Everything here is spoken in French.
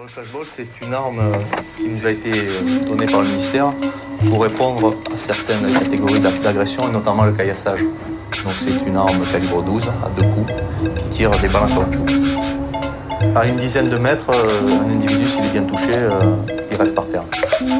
flashball, c'est une arme qui nous a été donnée par le ministère pour répondre à certaines catégories d'agression, et notamment le caillassage. Donc c'est une arme calibre 12 à 2 coups qui tire des balles en caoutchouc. À une dizaine de mètres, un individu, s'il est bien touché, il reste par terre.